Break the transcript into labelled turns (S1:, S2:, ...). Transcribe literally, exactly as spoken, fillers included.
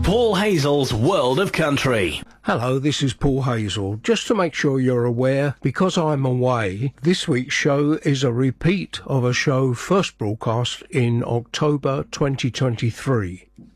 S1: Paul Hazel's World of Country.
S2: Hello, this is Paul Hazel. Just to make sure you're aware, because I'm away, this week's show is a repeat of a show first broadcast in October twenty twenty-three.